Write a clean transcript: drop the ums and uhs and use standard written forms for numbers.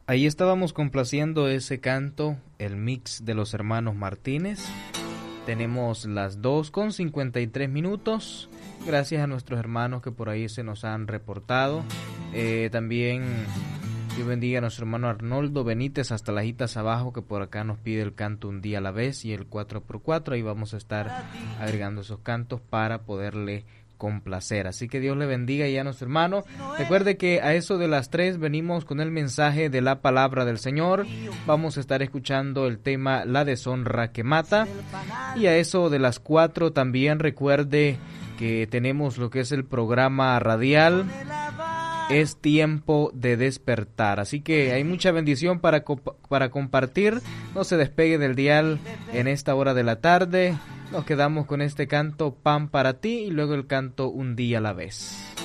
Ahí estábamos complaciendo ese canto, el mix de los hermanos Martínez. Tenemos las 2:53. Gracias a nuestros hermanos que por ahí se nos han reportado. También Dios bendiga a nuestro hermano Arnoldo Benítez hasta las Hitas Abajo, que por acá nos pide el canto Un Día a la Vez y el 4x4. Ahí vamos a estar agregando esos cantos para poderle complacer. Así que Dios le bendiga ya a nuestro hermano. Recuerde que a eso de las 3 venimos con el mensaje de la palabra del Señor. Vamos a estar escuchando el tema La deshonra que mata. Y a eso de las 4 también recuerde que tenemos lo que es el programa radial Es Tiempo de Despertar. Así que hay mucha bendición para compartir. No se despegue del dial en esta hora de la tarde. Nos quedamos con este canto Pan para ti y luego el canto Un Día a la Vez.